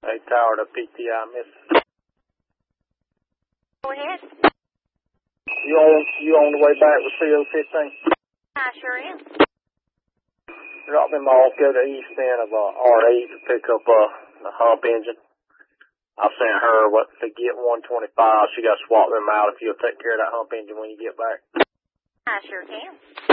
Hey, Tower to PTI, miss. Go ahead. You on the way back with CO15? I sure am. Drop them off, go to east end of R8 to pick up the hump engine. I sent her to get 125. She got to swap them out if you'll take care of that hump engine when you get back. I sure can.